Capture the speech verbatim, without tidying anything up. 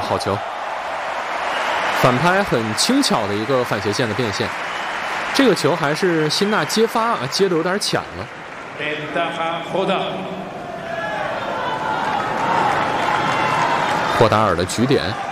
好球，反拍很轻巧的一个反斜线的变现。这个球还是辛纳接发啊，接的有点浅了。霍达尔的局点。